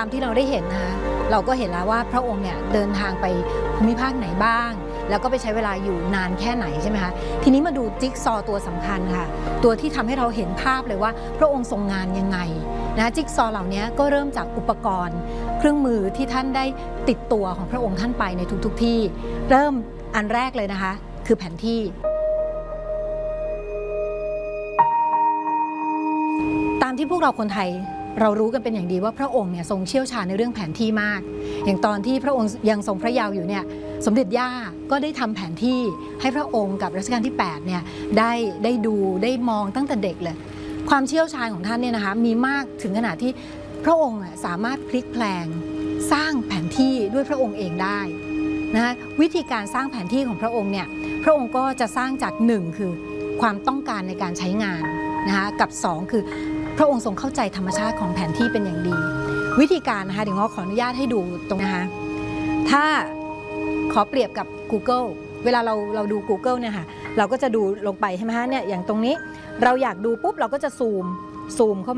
ามที่เราได้เห็นนะคะเราก็เห็นแล้วว่าพระองค์เนี่ยเดินทางไปภูมิภาคไหนบ้างแล้วก็ไปใช้เวลาอยู่นานแค่ไหนใช่ไหมคะทีนี้มาดูจิ๊กซอว์ตัวสำคัญค่ะตัวที่ทำให้เราเห็นภาพเลยว่าพระองค์ทรงงานยังไงนะจิ๊กซอว์เหล่านี้ก็เริ่มจากอุปกรณ์เครื่องมือที่ท่านได้ติดตัวของพระองค์ท่านไปในทุกที่เริ่มอันแรกเลยนะคะคือแผนที่ตามที่พวกเราคนไทยเรารู้กันเป็นอย่างดีว่าพระองค์เนี่ยทรงเชี่ยวชาญในเรื่องแผนที่มากอย่างตอนที่พระองค์ยังทรงพระเยาว์อยู่เนี่ยสมเด็จย่าก็ได้ทำแผนที่ให้พระองค์กับรัชกาลที่8เนี่ยได้ดูได้มองตั้งแต่เด็กเลยความเชี่ยวชาญของท่านเนี่ยนะคะมีมากถึงขนาดที่พระองค์สามารถพลิกแปลงสร้างแผนที่ด้วยพระองค์เองได้นะวิธีการสร้างแผนที่ของพระองค์เนี่ยพระองค์ก็จะสร้างจาก1คือความต้องการในการใช้งานนะคะกับ2คือพระองค์ทรงเข้าใจธรรมชาติของแผนที่เป็นอย่างดีวิธีการนะคะเดี๋ยวขออนุญาตให้ดูตรงนะคะถ้าขอเปรียบกับ Google เวลาเราดู Google เนี่ยค่ะเราก็จะดูลงไปใช่ไหมฮะเนี่ยอย่างตรงนี้เราอยากดูปุ๊บเราก็จะซูมเข้า